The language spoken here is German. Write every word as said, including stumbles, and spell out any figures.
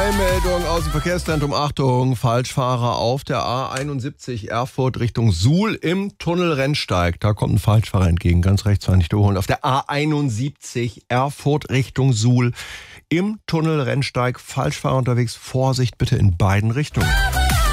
Eilmeldung aus dem Verkehrszentrum. Achtung, Falschfahrer auf der A einundsiebzig Erfurt Richtung Suhl im Tunnel Rennsteig. Da kommt ein Falschfahrer entgegen, ganz rechts war nicht überholen. Auf der A einundsiebzig Erfurt Richtung Suhl im Tunnel Rennsteig. Falschfahrer unterwegs, Vorsicht bitte in beiden Richtungen.